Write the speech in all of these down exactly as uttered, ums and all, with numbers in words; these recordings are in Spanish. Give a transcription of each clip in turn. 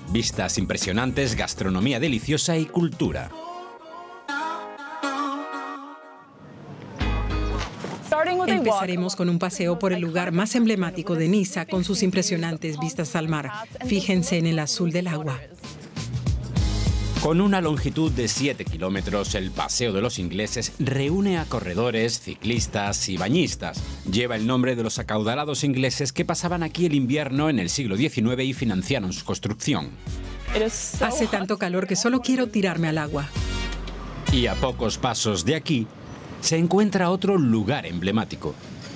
Vistas impresionantes, gastronomía deliciosa y cultura. Empezaremos con un paseo por el lugar más emblemático de Niza, con sus impresionantes vistas al mar. Fíjense en el azul del agua. Con una longitud de siete kilómetros, el Paseo de los Ingleses reúne a corredores, ciclistas y bañistas. Lleva el nombre de los acaudalados ingleses que pasaban aquí el invierno en el siglo diecinueve y financiaron su construcción. Hace tanto calor que solo quiero tirarme al agua. Y a pocos pasos de aquí se encuentra otro lugar emblemático.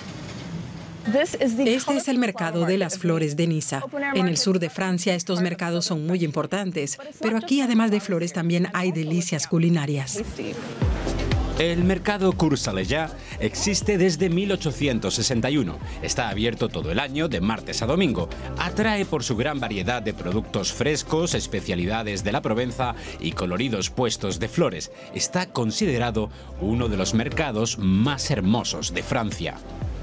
Este es el mercado de las flores de Niza. En el sur de Francia estos mercados son muy importantes, pero aquí además de flores también hay delicias culinarias. El mercado Cours-Saleya existe desde mil ochocientos sesenta y uno. Está abierto todo el año, de martes a domingo. Atrae por su gran variedad de productos frescos, especialidades de la Provenza y coloridos puestos de flores. Está considerado uno de los mercados más hermosos de Francia.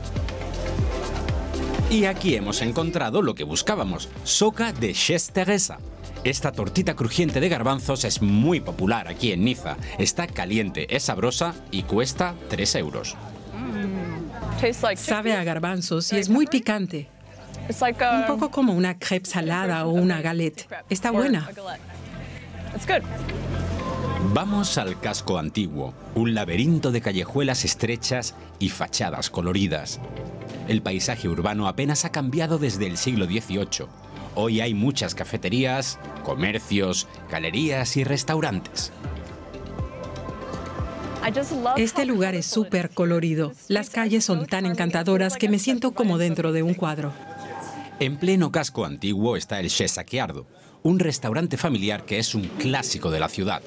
Y aquí hemos encontrado lo que buscábamos, soca de Chest Teresa. Esta tortita crujiente de garbanzos es muy popular aquí en Niza. Está caliente, es sabrosa y cuesta tres euros. Sabe a garbanzos y es muy picante. Un poco como una crepe salada o una galette. Está buena. Vamos al casco antiguo, un laberinto de callejuelas estrechas y fachadas coloridas. El paisaje urbano apenas ha cambiado desde el siglo dieciocho. Hoy hay muchas cafeterías, comercios, galerías y restaurantes. Este lugar es súper colorido. Las calles son tan encantadoras que me siento como dentro de un cuadro. En pleno casco antiguo está el Chez Sacchiardo, un restaurante familiar que es un clásico de la ciudad.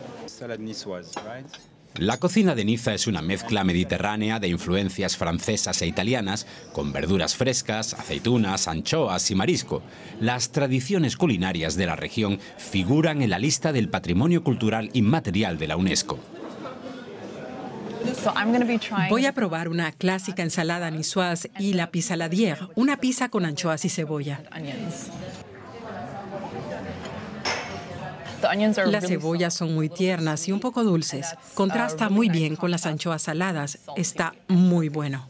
La cocina de Niza es una mezcla mediterránea de influencias francesas e italianas, con verduras frescas, aceitunas, anchoas y marisco. Las tradiciones culinarias de la región figuran en la lista del Patrimonio Cultural Inmaterial de la UNESCO. Voy a probar una clásica ensalada niçoise y la pissaladière, una pizza con anchoas y cebolla. Las cebollas son muy tiernas y un poco dulces. Contrasta muy bien con las anchoas saladas. Está muy bueno.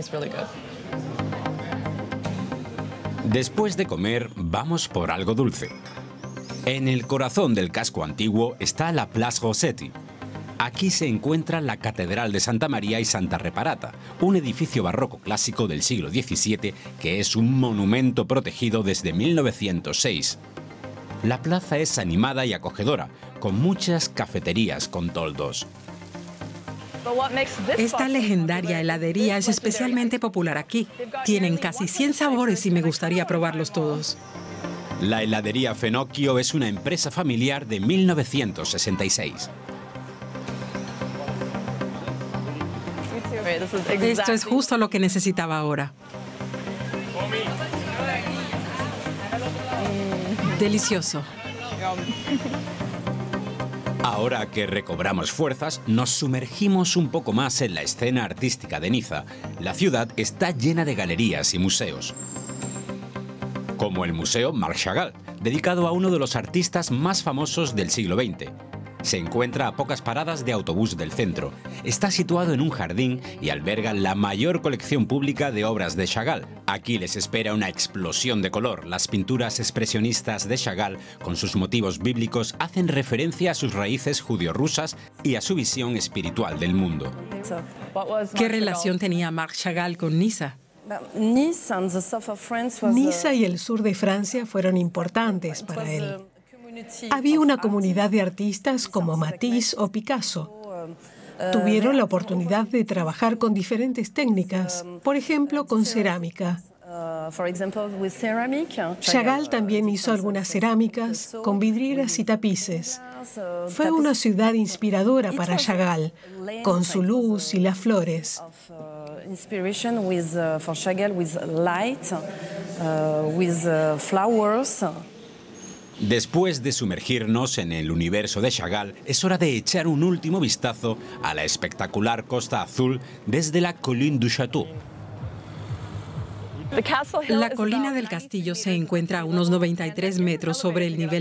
Después de comer, vamos por algo dulce. En el corazón del casco antiguo está la Place Rossetti. Aquí se encuentra la Catedral de Santa María y Santa Reparata, un edificio barroco clásico del siglo diecisiete que es un monumento protegido desde mil novecientos seis. La plaza es animada y acogedora, con muchas cafeterías con toldos. Esta legendaria heladería es especialmente popular aquí. Tienen casi cien sabores y me gustaría probarlos todos. La heladería Fenocchio es una empresa familiar de mil novecientos sesenta y seis. Esto es justo lo que necesitaba ahora. Delicioso. Ahora que recobramos fuerzas, nos sumergimos un poco más en la escena artística de Niza. La ciudad está llena de galerías y museos. Como el Museo Marc Chagall, dedicado a uno de los artistas más famosos del siglo veinte. Se encuentra a pocas paradas de autobús del centro. Está situado en un jardín y alberga la mayor colección pública de obras de Chagall. Aquí les espera una explosión de color. Las pinturas expresionistas de Chagall, con sus motivos bíblicos, hacen referencia a sus raíces judío-rusas y a su visión espiritual del mundo. ¿Qué relación tenía Marc Chagall con Niza? Niza y el sur de Francia fueron importantes para él. Había una comunidad de artistas como Matisse o Picasso. Tuvieron la oportunidad de trabajar con diferentes técnicas, por ejemplo, con cerámica. Chagall también hizo algunas cerámicas con vidrieras y tapices. Fue una ciudad inspiradora para Chagall, con su luz y las flores. Después de sumergirnos en el universo de Chagall, es hora de echar un último vistazo a la espectacular Costa Azul desde la Colline du Château. La colina del castillo se encuentra a unos noventa y tres metros sobre el nivel